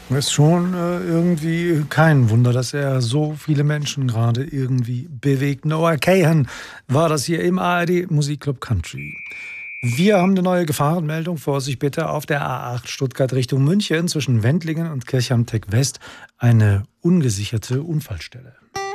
Ist schon irgendwie kein Wunder, dass er so viele Menschen gerade irgendwie bewegt. Noah Kahan war das hier im ARD Musikclub Country. Wir haben eine neue Gefahrenmeldung. Vorsicht bitte auf der A8 Stuttgart Richtung München zwischen Wendlingen und Kirchheim-Tech West eine ungesicherte Unfallstelle.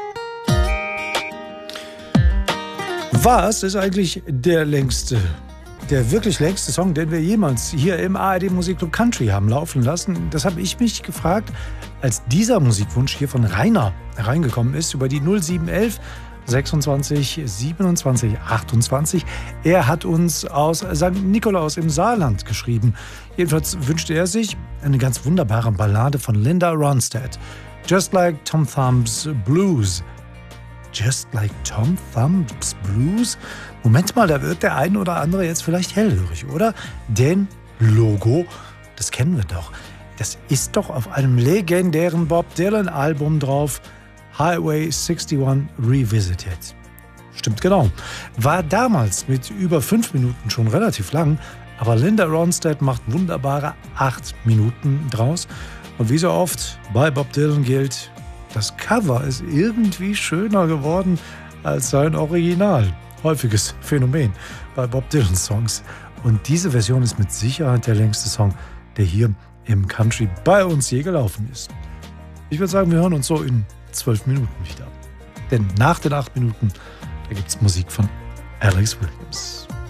Was ist eigentlich der wirklich längste Song, den wir jemals hier im ARD Musikclub Country haben laufen lassen? Das habe ich mich gefragt, als dieser Musikwunsch hier von Rainer reingekommen ist über die 0711 26 27 28. Er hat uns aus St. Nikolaus im Saarland geschrieben. Jedenfalls wünschte er sich eine ganz wunderbare Ballade von Linda Ronstadt. Just Like Tom Thumb's Blues. Just Like Tom Thumb's Blues? Moment mal, da wird der ein oder andere jetzt vielleicht hellhörig, oder? Denn Logo, das kennen wir doch. Das ist doch auf einem legendären Bob Dylan-Album drauf. Highway 61 Revisited. Stimmt genau. War damals mit über 5 Minuten schon relativ lang, aber Linda Ronstadt macht wunderbare 8 Minuten draus. Und wie so oft bei Bob Dylan gilt, das Cover ist irgendwie schöner geworden als sein Original. Häufiges Phänomen bei Bob Dylan Songs. Und diese Version ist mit Sicherheit der längste Song, der hier im Country bei uns je gelaufen ist. Ich würde sagen, wir hören uns so in 12 Minuten wieder. Denn nach den 8 Minuten, da gibt es Musik von Alex Williams.